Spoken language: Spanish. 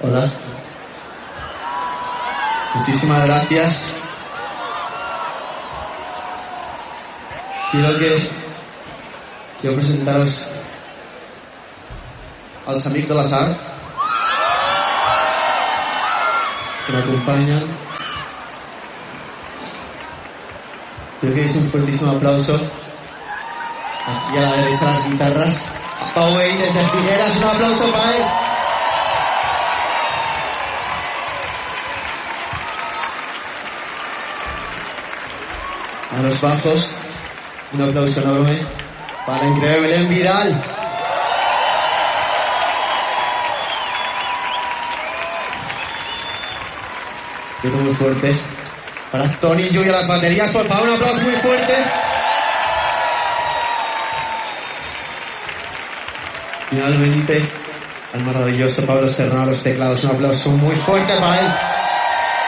Hola. Muchísimas gracias. Quiero presentaros a los amigos de las arts que me acompañan. Quiero que deis un fuertísimo aplauso aquí a la derecha las guitarras. A Pauey desde Figueras, un aplauso para él. A los bajos, un aplauso enorme para la increíble Belén Vidal. Y otro muy fuerte para Tony y Lluvia a las baterías, por favor, un aplauso muy fuerte. Finalmente, al maravilloso Pablo Serrano a los teclados, un aplauso muy fuerte para él.